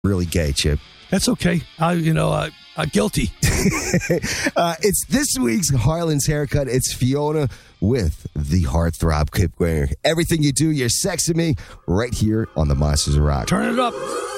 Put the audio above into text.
really gay, Chip. That's okay. I'm guilty. It's this week's Harlan's Haircut. It's Fiona with the Heartthrob Kip Winger. Everything you do, you're sexing me right here on the Monsters of Rock. Turn it up.